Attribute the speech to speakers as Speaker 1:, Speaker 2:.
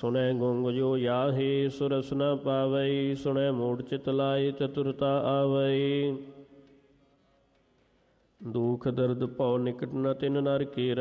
Speaker 1: ਸੁਣੈ ਗੁੰਗ ਜੋ ਯਾਹੇ ਸੁਰਸ ਨ ਪਾਵਈ, ਸੁਣੈ ਮੂੜ ਚਿਤ ਲਾਏ ਚਤੁਰਤਾ ਆਵਈ। ਦੁਖ ਦਰਦ ਭਉ ਨਿਕਟ ਨ ਤਿਨ ਨਰ ਕੇ